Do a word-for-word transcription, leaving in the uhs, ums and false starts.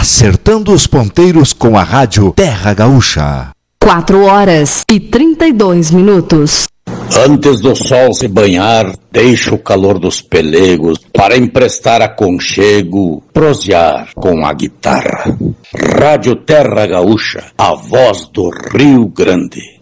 acertando os ponteiros com a rádio Terra Gaúcha. Quatro horas e trinta e dois minutos. Antes do sol se banhar, deixa o calor dos pelegos para emprestar aconchego, prosear com a guitarra. Rádio Terra Gaúcha, a voz do Rio Grande.